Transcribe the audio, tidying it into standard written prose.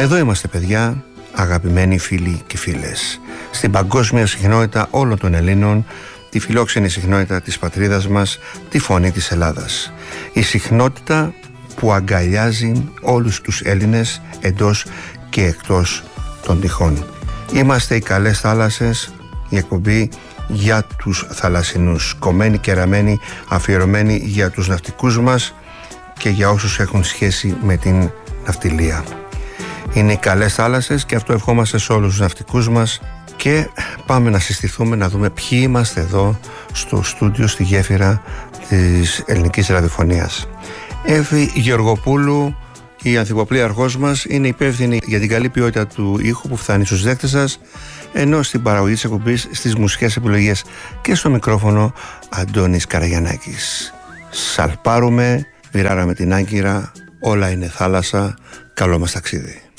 Εδώ είμαστε, παιδιά, αγαπημένοι φίλοι και φίλες, στην παγκόσμια συχνότητα όλων των Ελλήνων, τη φιλόξενη συχνότητα της πατρίδας μας, τη φωνή της Ελλάδας. Η συχνότητα που αγκαλιάζει όλους τους Έλληνες εντός και εκτός των τυχών. Είμαστε οι καλές θάλασσες, η εκπομπή για τους θαλασσινούς, κομμένη και ραμμένη, αφιερωμένη για τους ναυτικούς μας και για όσους έχουν σχέση με την ναυτιλία. Είναι οι καλές θάλασσες και αυτό ευχόμαστε σε όλους τους ναυτικούς μας. Και πάμε να συστηθούμε, να δούμε ποιοι είμαστε εδώ στο στούντιο, στη γέφυρα της ελληνικής ραδιοφωνίας. Εύη Γεωργοπούλου, η ανθυποπλή αρχός μας, είναι υπεύθυνη για την καλή ποιότητα του ήχου που φτάνει στους δέκτες σας, ενώ στην παραγωγή της εκπομπής, στις μουσικές επιλογές και στο μικρόφωνο, Αντώνης Καραγιαννάκης. Σαλπάρουμε, βιράραμε την Άγκυρα, όλα είναι θάλασσα, καλό μας ταξίδι.